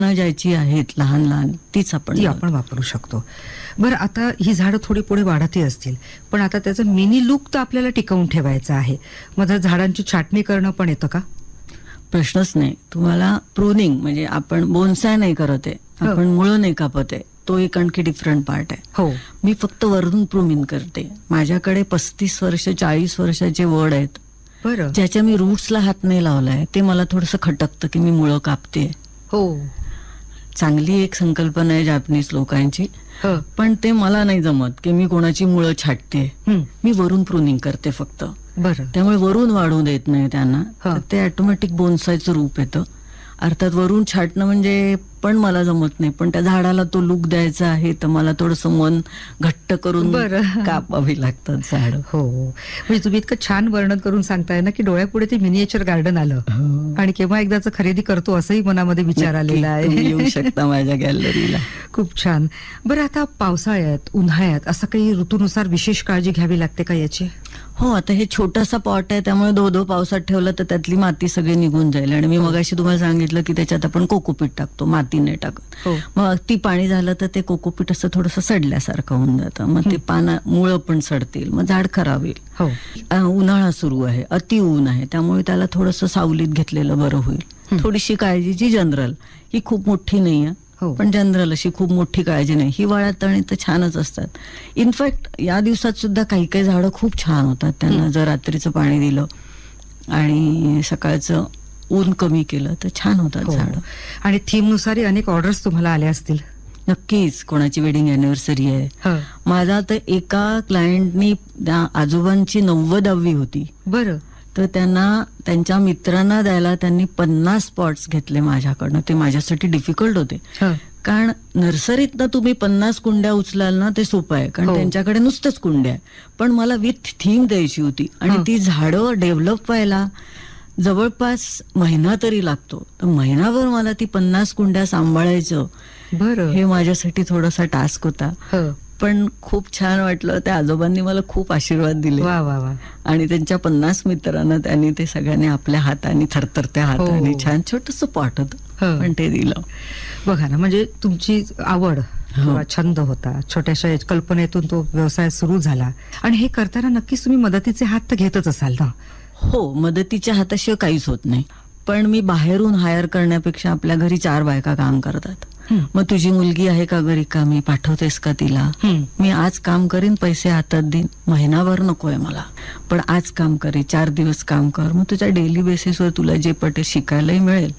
ज्याची आहेत लहान लहान तीच ती आपण वापरू शकतो. बरं, आता ही झाडं थोडी पुढे वाढतही असतील, पण आता त्याचं मिनी लुक तर आपल्याला टिकवून ठेवायचं आहे. मग त्या झाडांची छाटणी करणं पण येतं का? प्रश्नच नाही. तुम्हाला प्रूनिंग म्हणजे आपण बोनसाय नाही करत आहे, आपण मुळं नाही कापत आहे, तो एक आणखी डिफरंट पार्ट आहे. हो, मी फक्त वरून प्रूनिंग करते. माझ्याकडे 35 वर्ष 40 वर्षाचे वड आहेत. बरं. ज्याच्या मी रूट्सला हात नाही लावलाय ते मला थोडंसं खटकतं की मी मुळं कापते. हो, चांगली एक संकल्पना आहे जापनीज लोकांची, हो. पण ते मला नाही जमत की मी कोणाची मुळं छाटते. मी वरून प्रूनिंग करते फक्त. बरं. त्यामुळे वरून वाढू देत नाही त्यांना, तर ते ऑटोमॅटिक बोनसायचं रूप येतं. अर्थात वरून छाटणं म्हणजे पण मला जमत नाही, पण त्या झाडाला तो लुक द्यायचा आहे तर मला थोडंसं मन घट्ट करून कापावी लागतात झाड. हो, म्हणजे तुम्ही इतकं छान वर्णन करून सांगताय ना की डोळ्यापुढे ते मिनिएचर गार्डन आलं आणि केव्हा एकदाच खरेदी करतो असंही मनामध्ये विचार आलेला आहे. येऊ शकता माझ्या गॅलरीला. खूप छान. बरं, आता पावसाळ्यात उन्हाळ्यात असं काही ऋतूनुसार विशेष काळजी घ्यावी लागते का याची? हो, आता हे छोटासा पॉट आहे त्यामुळे धो पावसात ठेवलं तर त्यातली माती सगळी निघून जाईल. आणि मी मगाशी तुम्हाला सांगितलं की त्याच्यात आपण कोकोपीट टाकतो, माती नाही टाकत. मग ती पाणी झालं तर ते कोकोपीट असं थोडंसं सडल्यासारखं होऊन जातं. मग ते मुळं पण सडतील, मग झाड खराब होईल. उन्हाळा सुरू आहे, अति ऊन आहे, त्यामुळे त्याला थोडंसं सावलीत घेतलेलं बरं होईल. थोडीशी काळजी जी जनरल, ही खूप मोठी नाहीये, पण जनरल अशी खूप मोठी काळजी नाही. हिवाळ्यात आणि तर छानच असतात. इनफॅक्ट या दिवसात सुद्धा काही काही झाडं खूप छान होतात. त्यांना जर रात्रीचं पाणी दिलं आणि सकाळचं ऊन कमी केलं तर छान होतात झाडं. आणि थीम नुसार अनेक ऑर्डर्स तुम्हाला आल्या असतील. नक्कीच. कोणाची वेडिंग अॅनिव्हर्सरी आहे. माझा तर एका क्लायंटनी आजोबांची 90वी होती. बरं. तर त्यांना त्यांच्या मित्रांना द्यायला त्यांनी 50 स्पॉट्स घेतले माझ्याकडनं. ते माझ्यासाठी डिफिकल्ट होते, कारण नर्सरीतनं तुम्ही 50 कुंड्या उचलाल ना ते सोपं आहे, कारण त्यांच्याकडे नुसतेच कुंड्या आहे. पण मला विथ थीम द्यायची होती आणि ती झाडं डेव्हलप व्हायला जवळपास महिना तरी लागतो. तर महिनाभर मला ती 50 कुंड्या सांभाळायचं, बरं, हे माझ्यासाठी थोडासा टास्क होता. पण खूप छान वाटलं. त्या आजोबांनी मला खूप आशीर्वाद दिले. वा वा वा. आणि त्यांच्या 50 मित्रांना त्यांनी ते सगळ्यांनी आपल्या हाताने थरथरत्या हाताने छान छोटंसं पॉट होतं पण ते दिलं. बघा ना, म्हणजे तुमची आवड किंवा छंद होता, छोट्याशा कल्पनेतून तो व्यवसाय सुरू झाला. आणि हे करताना नक्कीच तुम्ही मदतीचे हात तर घेतच असाल ना? हो, मदतीच्या हाताशिवाय काहीच होत नाही. पण मी बाहेरून हायर करण्यापेक्षा आपल्या घरी 4 बायका काम करतात. मग तुझी मुलगी आहे का घरी, का मी पाठवतेस का तिला? मी आज काम करीन, पैसे हातात देईन, महिनाभर नकोय मला, पण आज काम करे, 4 दिवस काम कर. मग तुझ्या डेली बेसिसवर तुला जे पटेल शिकायलाही मिळेल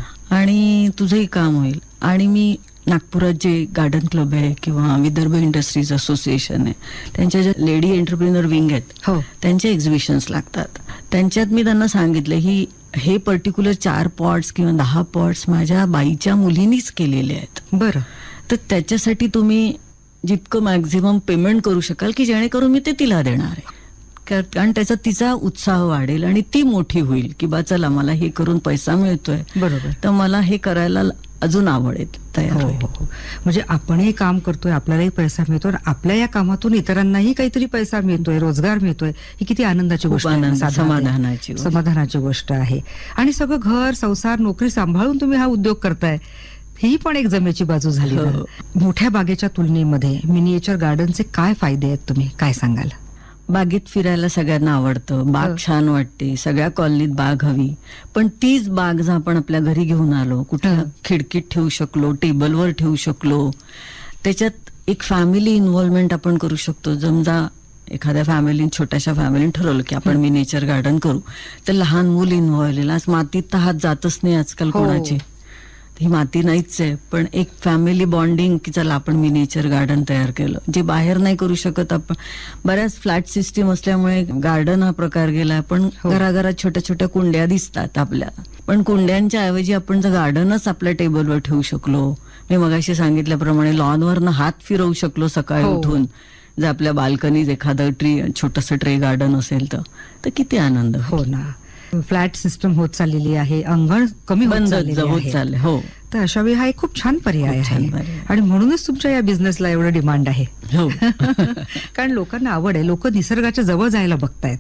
आणि तुझंही काम होईल. आणि मी नागपुरात जे गार्डन क्लब आहे किंवा विदर्भ इंडस्ट्रीज असोसिएशन आहे, त्यांच्या ज्या लेडी एंटरप्रिनर विंग आहेत, त्यांचे एक्झिबिशन्स लागतात. त्यांच्यात मी त्यांना सांगितलं हे पर्टिक्युलर 4 पॉट्स किंवा 10 पॉट्स माझ्या बाईच्या मुलीनीच केलेले आहेत. बरं. तर त्याच्यासाठी तुम्ही जितकं मॅक्झिमम पेमेंट करू शकाल की जेणेकरून मी ते तिला देणार आहे, कारण त्याचा तिचा उत्साह वाढेल आणि ती मोठी होईल की बा चला मला हे करून पैसा मिळतोय, बरोबर, तर मला हे करायला अजून आवडेल, तयार होईल. म्हणजे आपणही काम करतोय, आपल्यालाही पैसा मिळतोय, आपल्या या कामातून इतरांनाही काहीतरी पैसा मिळतोय, रोजगार मिळतोय. ही किती आनंदाची गोष्ट आहे, समाधानाची गोष्ट आहे. आणि सगळं घर संसार नोकरी सांभाळून तुम्ही हा उद्योग करताय, ही पण एक जमेची बाजू झाली. मोठ्या बागेच्या तुलनेमध्ये मिनिएचर गार्डनचे काय फायदे आहेत, तुम्ही काय सांगाल? बागेत फिरायला सगळ्यांना आवडतं, बाग छान वाटते, सगळ्या कॉलनीत बाग हवी. पण तीच बाग जर आपण आपल्या घरी घेऊन आलो, कुठे खिडकीत ठेवू शकलो, टेबलवर ठेवू शकलो, त्याच्यात एक फॅमिली इन्व्हॉल्वमेंट आपण करू शकतो. समजा एखाद्या छोट्याशा फॅमिलीने ठरवलं की आपण मिनिएचर गार्डन करू, तर लहान मूल इन्व्हॉल्व. आज मातीत तर हात जातच नाही आजकाल कोणाची, ही माती नाहीच आहे, पण एक फॅमिली बॉन्डिंग की चला आपण मिनिएचर गार्डन तयार केलं, जे बाहेर नाही करू शकत आपण. बऱ्याच फ्लॅट सिस्टीम असल्यामुळे गार्डन हा प्रकार गेला, पण घराघरात छोट्या छोट्या कुंड्या दिसतात आपल्याला. पण कुंड्यांच्या ऐवजी आपण जर गार्डनच आपल्या टेबलवर ठेवू शकलो, मी मगाशी सांगितल्याप्रमाणे लॉनवरनं हात फिरवू शकलो सकाळी उठून, जर आपल्या बाल्कनीत एखादं छोटंसं ट्रे गार्डन असेल तर किती आनंद. हो ना. फ्लॅट सिस्टम होत चाललेली आहे, अंगण कमी होत चालले. हो, तर अशा वेळी हा एक खूप छान पर्याय आहे आणि म्हणूनच तुमच्या या बिझनेसला एवढं डिमांड आहे. कारण लोकांना आवड आहे, लोक निसर्गाच्या जवळ जायला बघतायत.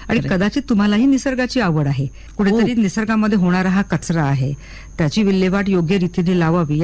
आणि कदाचित तुम्हालाही निसर्गाची आवड आहे, कुठेतरी निसर्गामध्ये होणारा हा कचरा आहे त्याची विल्हेवाट योग्य रीतीने लावावी